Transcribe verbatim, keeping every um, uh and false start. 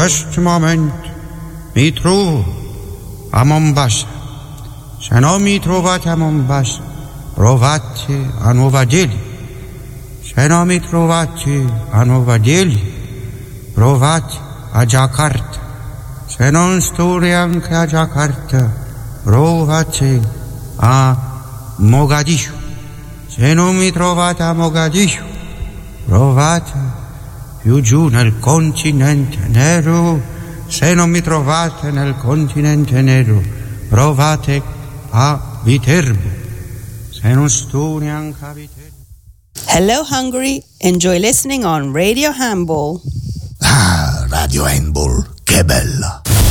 questo momento mi trovo a Mombasa. Se non mi trovate a Mombasa, provate a Nuova Delhi. Se non mi trovate a Nuova Delhi, provate a Jakarta. Se non sto neanche a Jakarta, provate a Mogadiscio. Se non mi trovate a Mogadiscio, provate più giù nel continente nero. Se non mi trovate nel continente nero, provate a Viterbo. Se non sto neanche a Viterbo. Hello Hungary, enjoy listening on Radio Handball. Ah, Radio Handball, che bella!